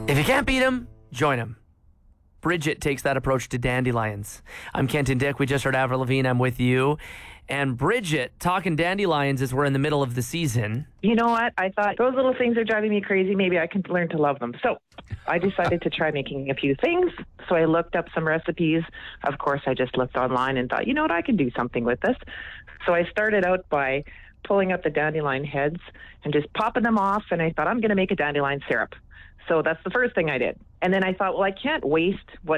If you can't beat them, join them. Bridget takes that approach to dandelions. I'm Kenton Dick. We just heard Avril Lavigne. I'm with you. And Bridget, talking dandelions as we're in the middle of the season. You know what? I thought those little things are driving me crazy. Maybe I can learn to love them. So I decided to try making a few things. So I looked up some recipes. Of course, I just looked online and thought, you know what? I can do something with this. So I started out by pulling up the dandelion heads and just popping them off. And I thought, I'm going to make a dandelion syrup. So that's the first thing I did. And then I thought, well, I can't waste what